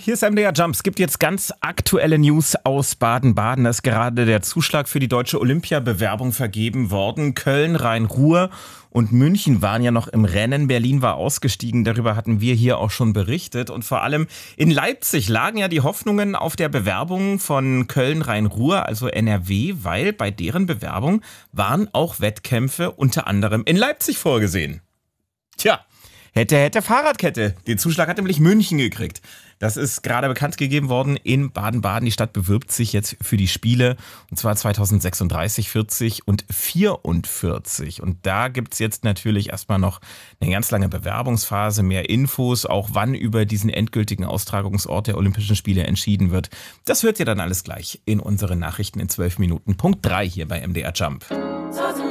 hier ist MDR Jump. Es gibt jetzt ganz aktuelle News aus Baden-Baden. Da ist gerade der Zuschlag für die deutsche Olympiabewerbung vergeben worden. Köln, Rhein-Ruhr und München waren ja noch im Rennen. Berlin war ausgestiegen. Darüber hatten wir hier auch schon berichtet. Und vor allem in Leipzig lagen ja die Hoffnungen auf der Bewerbung von Köln, Rhein-Ruhr, also NRW, weil bei deren Bewerbung waren auch Wettkämpfe unter anderem in Leipzig vorgesehen. Tja. Hätte Fahrradkette. Den Zuschlag hat nämlich München gekriegt. Das ist gerade bekannt gegeben worden in Baden-Baden. Die Stadt bewirbt sich jetzt für die Spiele, und zwar 2036, 40 und 44. Und da gibt's jetzt natürlich erstmal noch eine ganz lange Bewerbungsphase, mehr Infos, auch wann über diesen endgültigen Austragungsort der Olympischen Spiele entschieden wird. Das hört ihr dann alles gleich in unseren Nachrichten in 12 Minuten. Punkt 3 hier bei MDR Jump.